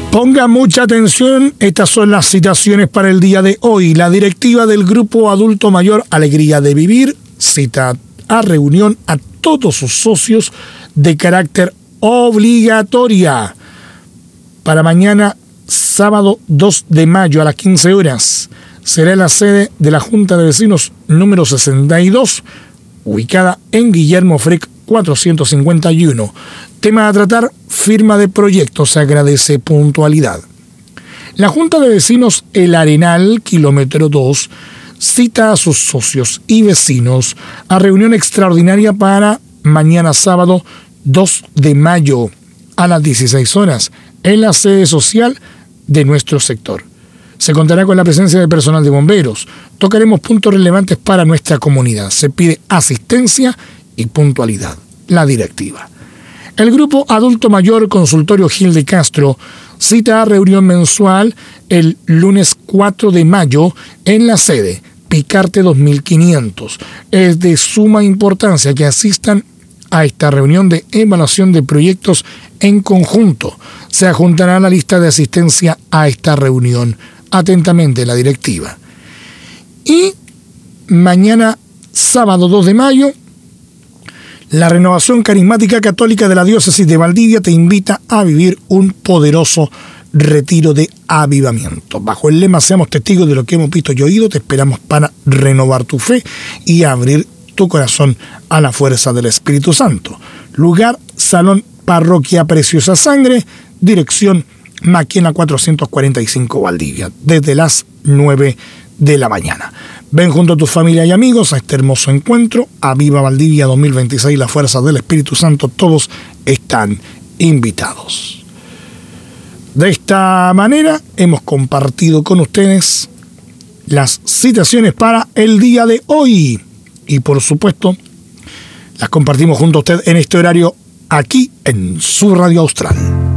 Ponga mucha atención, estas son las citaciones para el día de hoy. La directiva del Grupo Adulto Mayor Alegría de Vivir cita a reunión a todos sus socios de carácter obligatoria para mañana, sábado 2 de mayo a las 15 horas. Será en la sede de la Junta de Vecinos número 62, ubicada en Guillermo Frick 451. Tema a tratar, firma de proyectos, se agradece puntualidad. La Junta de Vecinos El Arenal, kilómetro 2, cita a sus socios y vecinos a reunión extraordinaria para mañana sábado 2 de mayo a las 16 horas en la sede social de nuestro sector. Se contará con la presencia de personal de bomberos. Tocaremos puntos relevantes para nuestra comunidad. Se pide asistencia y puntualidad. La directiva. El Grupo Adulto Mayor Consultorio Gil de Castro cita a reunión mensual el lunes 4 de mayo en la sede Picarte 2500. Es de suma importancia que asistan a esta reunión de evaluación de proyectos en conjunto. Se adjuntará la lista de asistencia a esta reunión. Atentamente, la directiva. Y mañana, sábado 2 de mayo, la Renovación Carismática Católica de la Diócesis de Valdivia te invita a vivir un poderoso retiro de avivamiento. Bajo el lema "Seamos testigos de lo que hemos visto y oído", te esperamos para renovar tu fe y abrir tu corazón a la fuerza del Espíritu Santo. Lugar, Salón Parroquia Preciosa Sangre, dirección Maquena 445 Valdivia, desde las 9 de la mañana. Ven junto a tu familia y amigos a este hermoso encuentro. Aviva Valdivia 2026, la fuerza del Espíritu Santo. Todos están invitados. De esta manera hemos compartido con ustedes las citaciones para el día de hoy. Y por supuesto, las compartimos junto a usted en este horario aquí en su Radio Austral.